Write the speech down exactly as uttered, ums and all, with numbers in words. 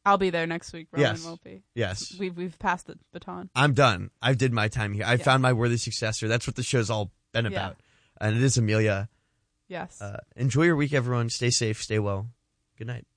I'll be there next week. Roman Yes. won't be. Yes. We've we've passed the baton. I'm done. I did my time here. I Yeah. found my worthy successor. That's what the show's all been Yeah. about. And it is Amelia. Yes. Uh, enjoy your week, everyone. Stay safe. Stay well. Good night.